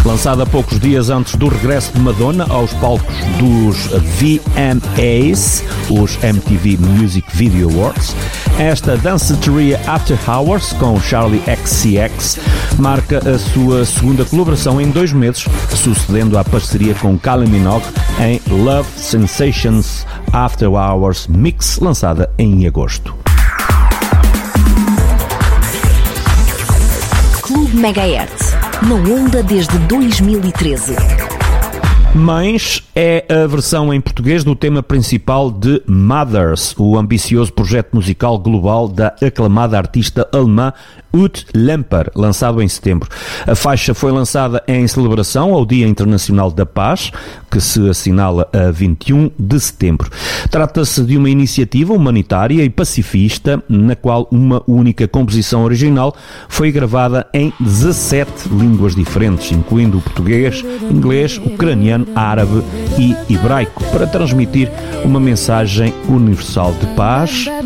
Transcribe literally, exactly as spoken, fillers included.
Lançada poucos dias antes do regresso de Madonna aos palcos dos V M As, os M T V Music Video Awards, esta danceteria After Hours com Charli X C X marca a sua segunda colaboração em dois meses, sucedendo à parceria com Kylie Minogue em Love Sensations After Hours Mix, lançada em agosto. Clube Megahertz, na onda desde dois mil e treze. Mães é a versão em português do tema principal de Mothers, o ambicioso projeto musical global da aclamada artista alemã Ute Lemper, lançado em setembro. A faixa foi lançada em celebração ao Dia Internacional da Paz, que se assinala a vinte e um de setembro. Trata-se de uma iniciativa humanitária e pacifista, na qual uma única composição original foi gravada em dezassete línguas diferentes, incluindo o português, inglês, ucraniano, árabe e hebraico, para transmitir uma mensagem universal de paz,